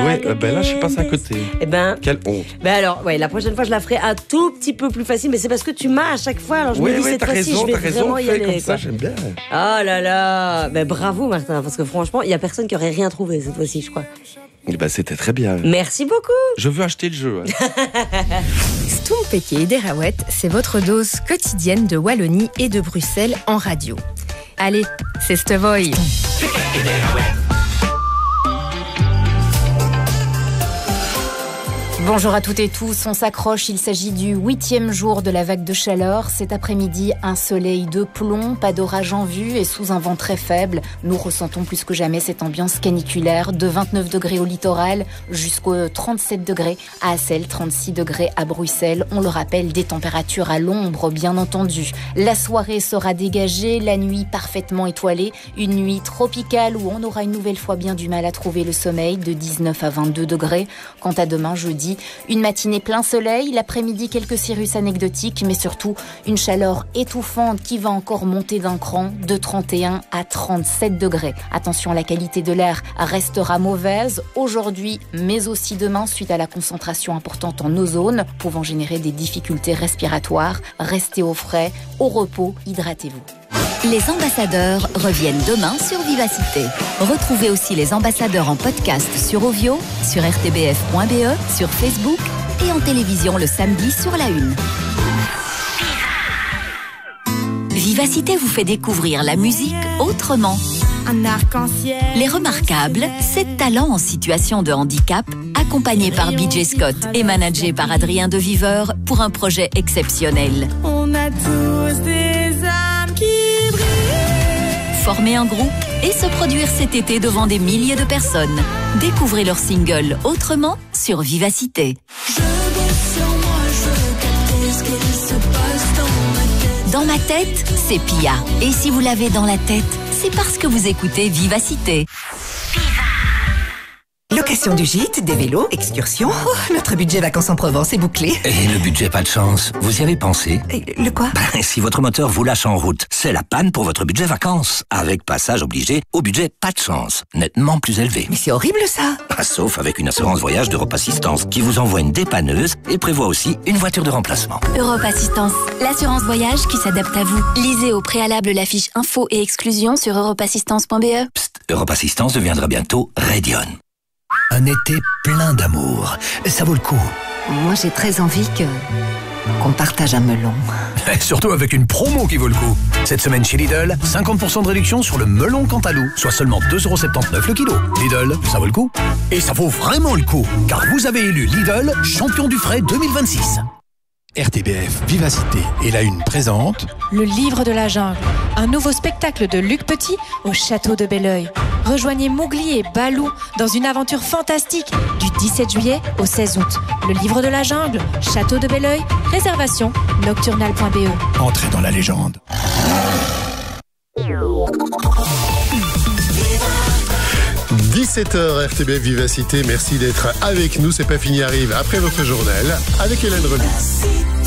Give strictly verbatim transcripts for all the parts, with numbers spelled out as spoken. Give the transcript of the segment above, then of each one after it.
Ouais, euh, ben là, je suis passé à côté. Eh ben, Quelle honte. ben alors, ouais, la prochaine fois, je la ferai un tout petit peu plus facile, mais c'est parce que tu m'as à chaque fois. Alors je Oui, me dis oui, cette t'as fois-ci, raison, je vais t'as raison, vraiment y fais aller. comme ça, quoi. j'aime bien. Oh là là, ben bravo Martin, parce que franchement, il y a personne qui aurait rien trouvé cette fois-ci, je crois. Eh ben, c'était très bien. Merci beaucoup. Je veux acheter le jeu. Hein. Stompeke et Derawet, c'est votre dose quotidienne de Wallonie et de Bruxelles en radio. Allez, c'est Stevoy. Bonjour à toutes et tous, on s'accroche, il s'agit du huitième jour de la vague de chaleur. Cet après-midi, un soleil de plomb, pas d'orage en vue et sous un vent très faible. Nous ressentons plus que jamais cette ambiance caniculaire de vingt-neuf degrés au littoral jusqu'aux trente-sept degrés à Assel, trente-six degrés à Bruxelles. On le rappelle, des températures à l'ombre bien entendu. La soirée sera dégagée, la nuit parfaitement étoilée, une nuit tropicale où on aura une nouvelle fois bien du mal à trouver le sommeil de dix-neuf à vingt-deux degrés. Quant à demain, jeudi, une matinée plein soleil, l'après-midi quelques cirrus anecdotiques, mais surtout une chaleur étouffante qui va encore monter d'un cran de trente et un à trente-sept degrés. Attention, la qualité de l'air restera mauvaise aujourd'hui, mais aussi demain suite à la concentration importante en ozone, pouvant générer des difficultés respiratoires. Restez au frais, au repos, hydratez-vous. Les ambassadeurs reviennent demain sur Vivacité. Retrouvez aussi les ambassadeurs en podcast sur Ovio, sur r t b f point b e, sur Facebook et en télévision le samedi sur la une. Vivacité vous fait découvrir la musique autrement. Un arc-en-ciel. Les Remarquables, sept talents en situation de handicap, accompagnés par B J Scott et managés par Adrien de Viveur pour un projet exceptionnel. On a tous des âmes qui brillent. Former un groupe et se produire cet été devant des milliers de personnes. Découvrez leur single Autrement sur Vivacité. Je bosse sur moi, je veux capter ce qu'il se passe dans ma tête. Dans ma tête, c'est Pia. Et si vous l'avez dans la tête, c'est parce que vous écoutez Vivacité. Location du gîte, des vélos, excursions. Oh, notre budget vacances en Provence est bouclé. Et le budget pas de chance, vous y avez pensé? Et le quoi? Ben, si votre moteur vous lâche en route, c'est la panne pour votre budget vacances. Avec passage obligé au budget pas de chance, nettement plus élevé. Mais c'est horrible ça. Ah, sauf avec une assurance voyage d'Europe Assistance qui vous envoie une dépanneuse et prévoit aussi une voiture de remplacement. Europe Assistance, l'assurance voyage qui s'adapte à vous. Lisez au préalable la fiche info et exclusion sur europe assistance point b e. Psst, Europe Assistance deviendra bientôt Radion. Un été plein d'amour. Ça vaut le coup. Moi j'ai très envie que qu'on partage un melon. Surtout avec une promo qui vaut le coup. Cette semaine chez Lidl, cinquante pour cent de réduction sur le melon Cantalou, soit seulement deux euros soixante-dix-neuf le kilo. Lidl, ça vaut le coup. Et ça vaut vraiment le coup, car vous avez élu Lidl champion du frais deux mille vingt-six. R T B F Vivacité et la une présente Le livre de la jungle, un nouveau spectacle de Luc Petit au château de Belleuil. Rejoignez Mowgli et Balou dans une aventure fantastique du dix-sept juillet au seize août. Le livre de la jungle, château de Belleuil, réservation nocturnal point b e. Entrée dans la légende. dix-sept heures R T B F Vivacité, merci d'être avec nous, c'est pas fini, arrive après votre journal avec Hélène Remis.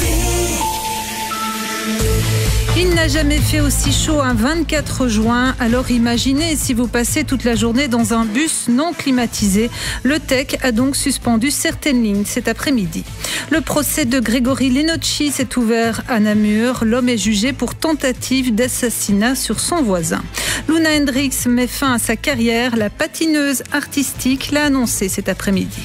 Il n'a jamais fait aussi chaud un vingt-quatre juin, alors imaginez si vous passez toute la journée dans un bus non climatisé. Le T E C a donc suspendu certaines lignes cet après-midi. Le procès de Grégory Lenocci s'est ouvert à Namur. L'homme est jugé pour tentative d'assassinat sur son voisin. Luna Hendricks met fin à sa carrière. La patineuse artistique l'a annoncé cet après-midi.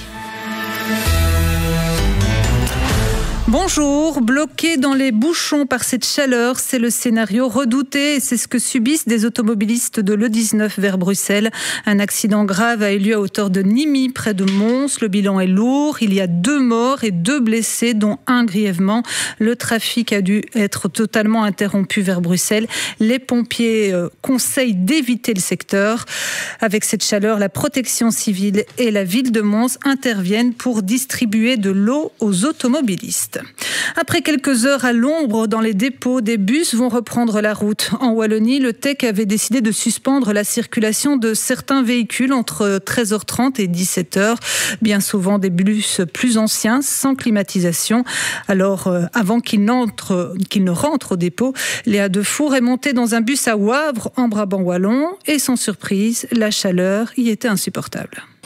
Bonjour, bloqué dans les bouchons par cette chaleur, c'est le scénario redouté et c'est ce que subissent des automobilistes de l'E dix-neuf vers Bruxelles. Un accident grave a eu lieu à hauteur de Nimy, près de Mons. Le bilan est lourd, il y a deux morts et deux blessés, dont un grièvement. Le trafic a dû être totalement interrompu vers Bruxelles. Les pompiers conseillent d'éviter le secteur. Avec cette chaleur, la protection civile et la ville de Mons interviennent pour distribuer de l'eau aux automobilistes. Après quelques heures à l'ombre dans les dépôts, des bus vont reprendre la route. En Wallonie, le T E C avait décidé de suspendre la circulation de certains véhicules entre treize heures trente et dix-sept heures. Bien souvent des bus plus anciens, sans climatisation. Alors, euh, avant qu'ils n'entrent, qu'ils ne rentrent au dépôt, Léa Defour est montée dans un bus à Wavre, en Brabant wallon. Et sans surprise, la chaleur y était insupportable.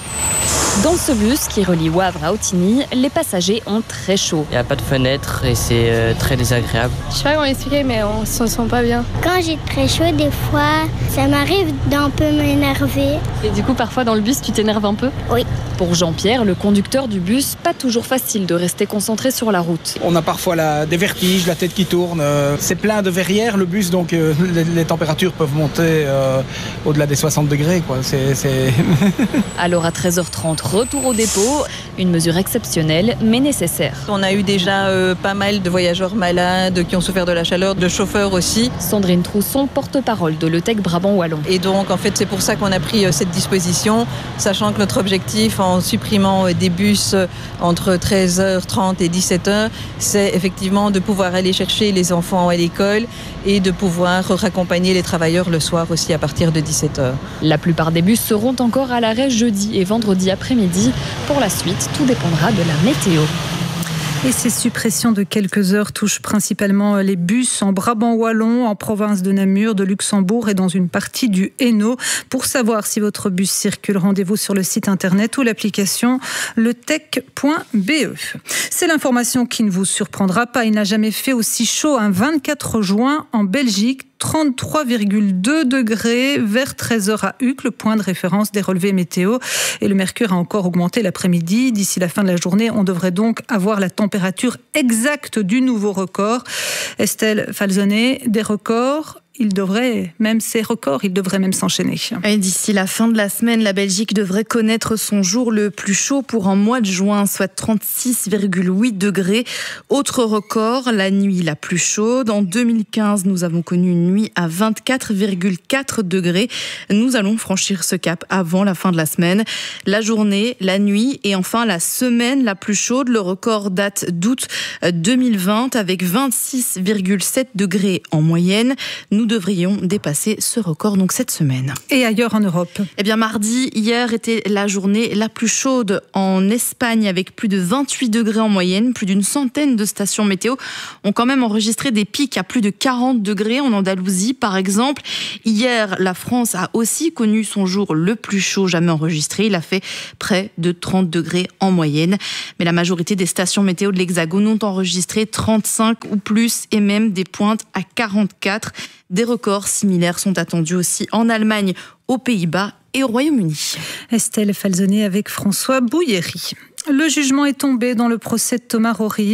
Dans ce bus qui relie Wavre à Ottignies, les passagers ont très chaud. Il n'y a pas de fenêtre et c'est euh, très désagréable. Je sais pas comment expliquer, mais on se sent pas bien. Quand j'ai très chaud, des fois, ça m'arrive d'un peu m'énerver. Et du coup, parfois dans le bus, tu t'énerves un peu ? Oui. Pour Jean-Pierre, le conducteur du bus, pas toujours facile de rester concentré sur la route. On a parfois la, des vertiges, la tête qui tourne. Euh, c'est plein de verrières, le bus, donc euh, les, les températures peuvent monter euh, au-delà des soixante degrés. Quoi. C'est, c'est... Alors à treize heures trente, retour au dépôt, une mesure exceptionnelle mais nécessaire. On a eu déjà euh, pas mal de voyageurs malades qui ont souffert de la chaleur, de chauffeurs aussi. Sandrine Trousson, porte-parole de l'E T E C Brabant Wallon. Et donc en fait c'est pour ça qu'on a pris euh, cette disposition, sachant que notre objectif en supprimant euh, des bus euh, entre treize heures trente et dix-sept heures, c'est effectivement de pouvoir aller chercher les enfants à l'école et de pouvoir raccompagner les travailleurs le soir aussi à partir de dix-sept heures. La plupart des bus seront encore à l'arrêt jeudi et vendredi après-midi. Pour la suite, tout dépendra de la météo. Et ces suppressions de quelques heures touchent principalement les bus en Brabant Wallon, en province de Namur, de Luxembourg et dans une partie du Hainaut. Pour savoir si votre bus circule, rendez-vous sur le site internet ou l'application letec point b e. C'est l'information qui ne vous surprendra pas. Il n'a jamais fait aussi chaud un vingt-quatre juin en Belgique. trente-trois virgule deux degrés vers treize heures à Uccle, le point de référence des relevés météo. Et le mercure a encore augmenté l'après-midi. D'ici la fin de la journée, on devrait donc avoir la température exacte du nouveau record. Estelle Falzonet, des records. Il devrait, même ces records, il devrait même s'enchaîner. Et d'ici la fin de la semaine, la Belgique devrait connaître son jour le plus chaud pour un mois de juin, soit trente-six virgule huit degrés. Autre record, la nuit la plus chaude. En deux mille quinze, nous avons connu une nuit à vingt-quatre virgule quatre degrés. Nous allons franchir ce cap avant la fin de la semaine. La journée, la nuit et enfin la semaine la plus chaude. Le record date d'août deux mille vingt avec vingt-six virgule sept degrés en moyenne. Nous devrions dépasser ce record donc cette semaine. Et ailleurs en Europe ? Eh bien mardi, hier était la journée la plus chaude en Espagne avec plus de vingt-huit degrés en moyenne. Plus d'une centaine de stations météo ont quand même enregistré des pics à plus de quarante degrés en Andalousie par exemple. Hier, la France a aussi connu son jour le plus chaud jamais enregistré. Il a fait près de trente degrés en moyenne. Mais la majorité des stations météo de l'Hexagone ont enregistré trente-cinq ou plus et même des pointes à quarante-quatre. Des records similaires sont attendus aussi en Allemagne, aux Pays-Bas et au Royaume-Uni. Estelle Falzonet avec François Bouilléry. Le jugement est tombé dans le procès de Thomas Rory.